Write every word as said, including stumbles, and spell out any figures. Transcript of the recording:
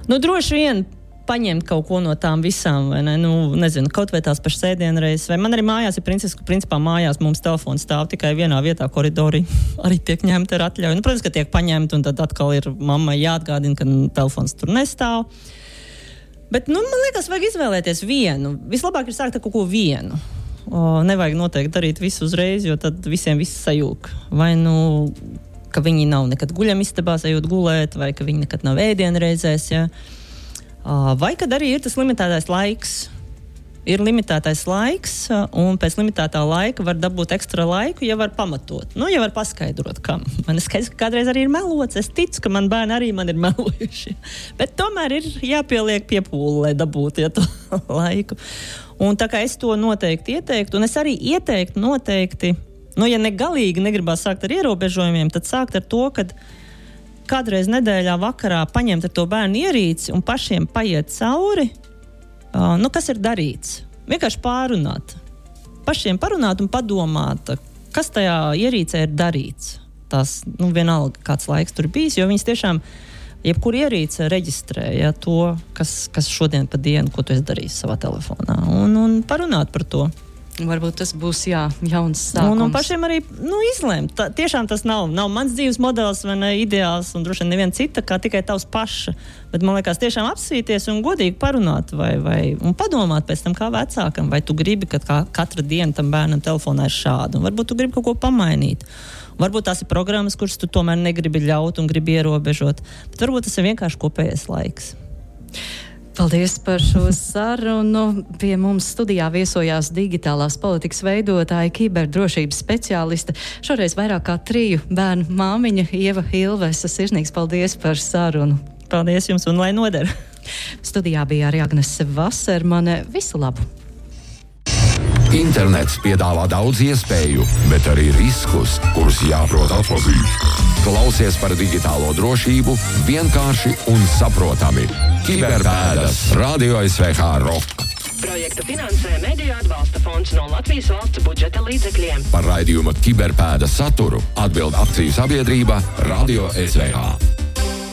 Nu, droši vien paņemt kaut ko no tām visām, vai ne, nu, nezinu, kaut vai tās pašas ēdienreizes, vai man arī mājās ir princis, principā mājās mums telefons stāv tikai vienā vietā koridorī, arī tiek ņemta ar atļauju. Nu, protams, ka tiek paņemta, un tad atkal ir mammai jāatgādina, ka telefons tur nestāv. Bet, nu, man liekas, vajag izvēlēties vienu. Vislabāk ir sākt ar kaut ko vienu. O, nevajag noteikti darīt visu uzreiz, jo tad visiem viss sajūg. Vai, nu, ka viņi nav nekad guļamistabā sajūt gulēt, vai ka viņi nekad nav ēdienreizēs, ja. Vai kad arī ir tas limitētais laiks. Ir limitētais laiks, un pēc limitētā laika var dabūt ekstra laiku, ja var pamatot. Nu, ja var paskaidrot, kam. Man ir skaidrs, ka kādreiz arī ir melots. Es ticu, ka man bērni arī man ir melojuši. Bet tomēr ir jāpieliek pie pūle, lai dabūtu ja, to laiku. Un tā kā es to noteikti ieteiktu, un es arī ieteiktu noteikti, nu, ja ne galīgi negribās sākt ar ierobežojumiem, tad sākt ar to, kad kādreiz nedēļā vakarā paņemt ar to bērnu ierīci un pašiem paiet cauri, uh, nu, kas ir darīts. Vienkārši pārunāt. Pašiem parunāt un padomāt, kas tajā ierīcē ir darīts. Tās, nu, vienalga, kāds laiks tur bijis, jo viņas tiešām, jebkur ierīce reģistrē, ja, to, kas, kas šodien pa dienu, ko tu esi darījis savā telefonā. Un, un parunāt par to. Varbūt tas būs, jā, jauns sākums. Un, un pašiem arī, nu, izlēmt. Tā, tiešām tas nav, nav mans dzīves modelis vai ne ideāls, un droši vien neviena cita, kā tikai tavs paša. Bet, man liekas, tiešām apsīties un godīgi parunāt vai, vai, un padomāt pēc tam kā vecākam, vai tu gribi, ka kā, katra diena tam bērnam telefonā ir šāda, un varbūt tu gribi kaut ko pamainīt. Varbūt tās ir programmas, kuras tu tomēr negribi ļaut un gribi ierobežot. Bet varbūt tas ir vienkārši kopējais laiks. Paldies par šo sarunu. Pie mums studijā viesojās digitālās politikas veidotāja, kiberdrošības speciāliste. Šoreiz vairāk kā triju bērnu māmiņa Ieva Hilvesa. Sirsnīgs paldies par sarunu. Paldies jums un lai noder. Studijā bija arī Agnese Vasermane. Visu labu! Internets piedāvā daudz iespēju, bet arī riskus, kurus jāprot atpazīt. Klausies par digitālo drošību vienkārši un saprotami. Kiberpēdas Radio S V H Rock. Projektu finansē Mediju atbalsta fonds no Latvijas valsts budžeta līdzekļiem. Par raidījuma Kiberpēdas saturu atbild akciju sabiedrība Radio S V H.